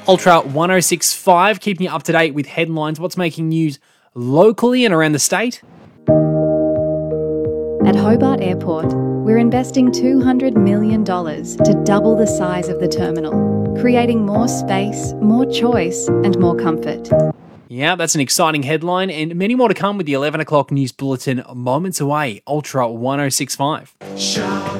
Ultra 1065, keeping you up to date with headlines, what's making news locally and around the state. At Hobart Airport, we're investing $200 million to double the size of the terminal, creating more space, more choice, and more comfort. Yeah, that's an exciting headline, and many more to come with the 11 o'clock news bulletin moments away. Ultra 1065.